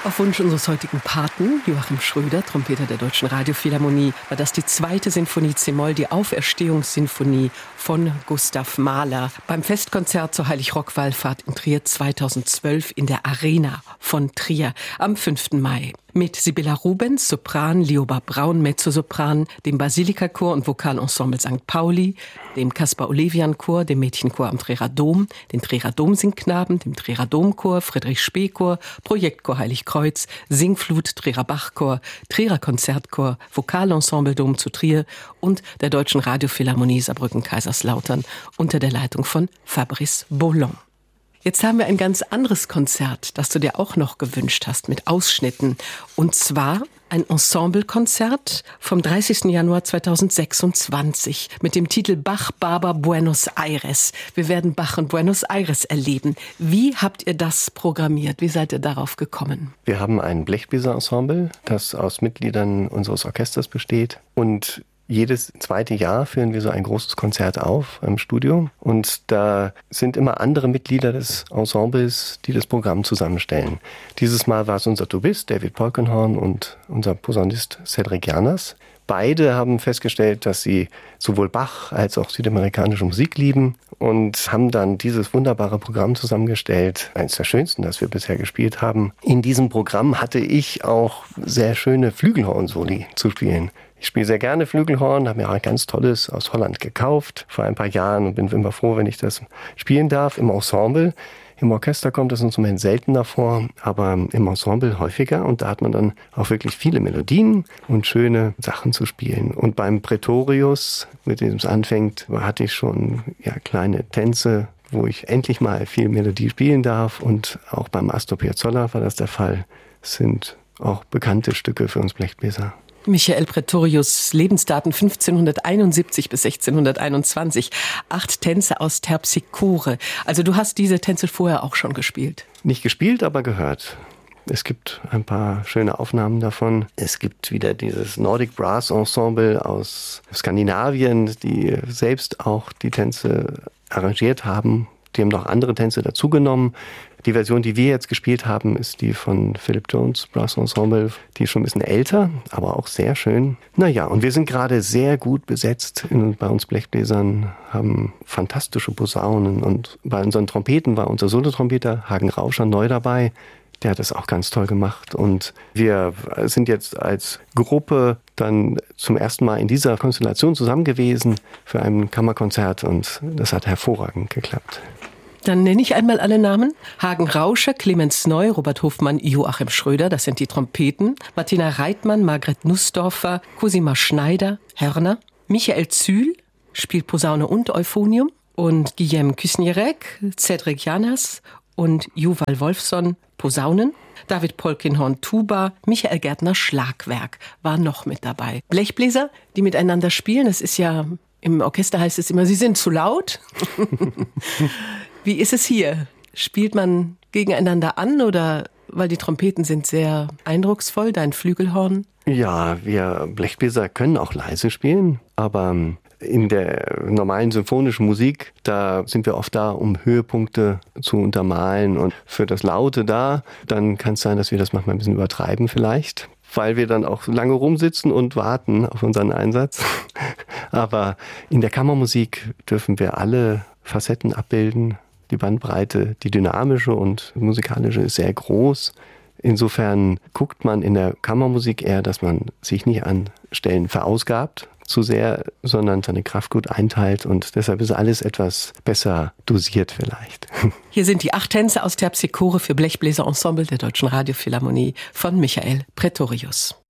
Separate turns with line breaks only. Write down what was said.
Auf Wunsch unseres heutigen Paten, Joachim Schröder, Trompeter der Deutschen Radiophilharmonie, war das die 2. Sinfonie c-Moll, die Auferstehungssinfonie von Gustav Mahler beim Festkonzert zur Heilig-Rock-Wallfahrt in Trier 2012 in der Arena von Trier am 5. Mai. Mit Sibylla Rubens, Sopran, Lioba Braun, Mezzosopran, dem Basilika-Chor und Vokalensemble St. Pauli, dem Caspar-Olevian-Chor, dem Mädchenchor am Trierer Dom, den Trierer Domsingknaben, dem Trierer Domchor, Friedrich-Spee-Chor, Projektchor Heiligkreuz, Singflut, Trierer Bachchor, Trierer Konzertchor, Vokalensemble Dom zu Trier und der Deutschen Radiophilharmonie Saarbrücken-Kaiserslautern unter der Leitung von Fabrice Bourlon. Jetzt haben wir ein ganz anderes Konzert, das du dir auch noch gewünscht hast, mit Ausschnitten. Und zwar ein Ensemblekonzert vom 30. Januar 2026 mit dem Titel Bach, Barber, Buenos Aires. Wir werden Bach in Buenos Aires erleben. Wie habt ihr das programmiert? Wie seid ihr darauf gekommen?
Wir haben ein Blechbläser-Ensemble, das aus Mitgliedern unseres Orchesters besteht. Und jedes zweite Jahr führen wir so ein großes Konzert auf im Studio. Und da sind immer andere Mitglieder des Ensembles, die das Programm zusammenstellen. Dieses Mal war es unser Tubist, David Polkenhorn, und unser Posaunist Cedric Janas. Beide haben festgestellt, dass sie sowohl Bach als auch südamerikanische Musik lieben und haben dann dieses wunderbare Programm zusammengestellt. Eines der schönsten, das wir bisher gespielt haben. In diesem Programm hatte ich auch sehr schöne Flügelhorn-Soli zu spielen. Ich spiele sehr gerne Flügelhorn, habe mir auch ein ganz tolles aus Holland gekauft vor ein paar Jahren und bin immer froh, wenn ich das spielen darf im Ensemble. Im Orchester kommt das Instrument seltener vor, aber im Ensemble häufiger, und da hat man dann auch wirklich viele Melodien und schöne Sachen zu spielen. Und beim Praetorius, mit dem es anfängt, hatte ich schon kleine Tänze, wo ich endlich mal viel Melodie spielen darf, und auch beim Astor Piazzolla war das der Fall. Es sind auch bekannte Stücke für uns Blechbläser.
Michael Praetorius, Lebensdaten 1571 bis 1621. 8 Tänze aus Terpsichore. Also du hast diese Tänze vorher auch schon gespielt?
Nicht gespielt, aber gehört. Es gibt ein paar schöne Aufnahmen davon. Es gibt wieder dieses Nordic Brass Ensemble aus Skandinavien, die selbst auch die Tänze arrangiert haben. Die haben noch andere Tänze dazugenommen. Die Version, die wir jetzt gespielt haben, ist die von Philip Jones Brass Ensemble. Die ist schon ein bisschen älter, aber auch sehr schön. Naja, und wir sind gerade sehr gut besetzt bei uns Blechbläsern, haben fantastische Posaunen. Und bei unseren Trompeten war unser Solotrompeter Hagen Rauscher neu dabei. Der hat das auch ganz toll gemacht. Und wir sind jetzt als Gruppe dann zum ersten Mal in dieser Konstellation zusammen gewesen für ein Kammerkonzert. Und das hat hervorragend geklappt.
Dann nenne ich einmal alle Namen. Hagen Rauscher, Clemens Neu, Robert Hofmann, Joachim Schröder, das sind die Trompeten. Martina Reitmann, Margret Nussdorfer, Cosima Schneider, Hörner. Michael Zühl spielt Posaune und Euphonium. Und Guillaume Küsnierek, Cedric Janas und Juval Wolfson, Posaunen. David Polkinhorn, Tuba, Michael Gärtner, Schlagwerk war noch mit dabei. Blechbläser, die miteinander spielen, das ist ja, im Orchester heißt es immer, sie sind zu laut. Wie ist es hier? Spielt man gegeneinander an, oder, weil die Trompeten sind sehr eindrucksvoll, dein Flügelhorn?
Ja, wir Blechbläser können auch leise spielen, aber in der normalen symphonischen Musik, da sind wir oft da, um Höhepunkte zu untermalen, und für das Laute da, dann kann es sein, dass wir das manchmal ein bisschen übertreiben vielleicht, weil wir dann auch lange rumsitzen und warten auf unseren Einsatz. Aber in der Kammermusik dürfen wir alle Facetten abbilden. Die Bandbreite, die dynamische und musikalische, ist sehr groß. Insofern guckt man in der Kammermusik eher, dass man sich nicht an Stellen verausgabt zu sehr, sondern seine Kraft gut einteilt, und deshalb ist alles etwas besser dosiert vielleicht.
Hier sind die 8 Tänze aus Terpsichore für Blechbläser Ensemble der Deutschen Radiophilharmonie von Michael Praetorius.